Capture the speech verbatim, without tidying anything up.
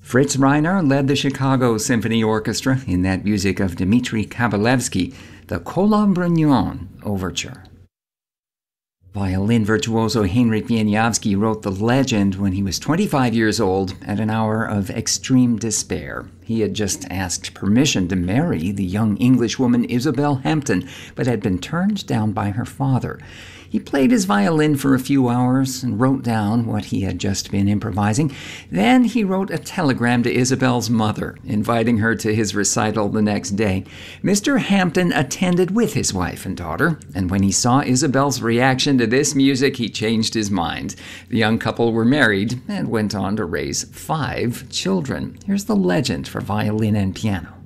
Fritz Reiner led the Chicago Symphony Orchestra in that music of Dmitri Kabalevsky, the Kolobrynyan Overture. Violin virtuoso Heinrich Wieniawski wrote The Legend when he was twenty-five years old at an hour of extreme despair. He had just asked permission to marry the young Englishwoman Isabel Hampton, but had been turned down by her father. He played his violin for a few hours and wrote down what he had just been improvising. Then he wrote a telegram to Isabel's mother, inviting her to his recital the next day. Mister Hampton attended with his wife and daughter, and when he saw Isabel's reaction to this music, he changed his mind. The young couple were married and went on to raise five children. Here's The Legend for violin and piano.